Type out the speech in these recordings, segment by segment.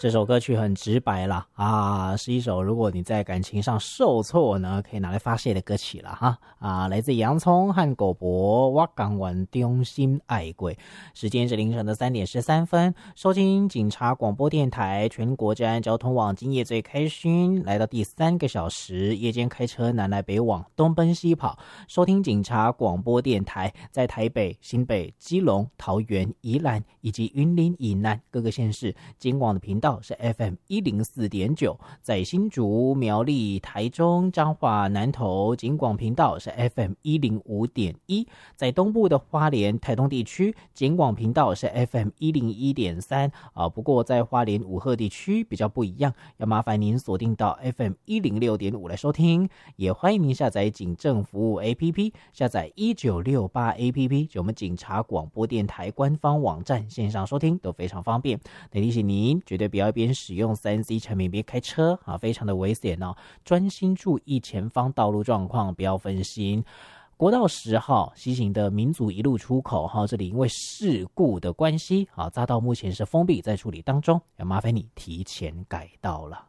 这首歌曲很直白啦啊，是一首如果你在感情上受挫呢，可以拿来发泄的歌曲啦哈啊，来自洋葱和狗博，我港湾中心爱贵。时间是凌晨的3点13分，收听警察广播电台全国治安交通网，今夜最开心，来到第3个小时，夜间开车南来北往，东奔西跑，收听警察广播电台，在台北、新北、基隆、桃园、宜兰以及云林以南各个县市警广的频道是 FM 104.9，在新竹、苗栗、台中、彰化、南投警广频道是 FM 105.1，在东部的花莲、台东地区警广频道是 FM 101.3不过在花莲武鹤地区比较不一样，要麻烦您锁定到 FM 106.5来收听，也欢迎您下载警政服务 APP， 下载1968 APP， 就我们警察广播电台官方网站线上收听都非常方便。得提醒您，绝对不要一边使用3C 产品边开车啊，非常的危险哦。专心注意前方道路状况，不要分心。国道10号西行的民族一路出口这里因为事故的关系匝道目前是封闭，在处理当中，要麻烦你提前改道了。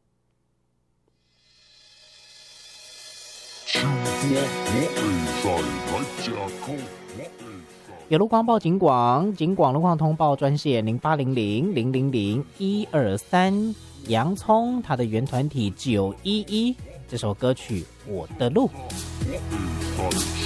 有路况报警广，警广路况通报专线0800-000-123，洋葱它的原团体911，这首歌曲《我的路》。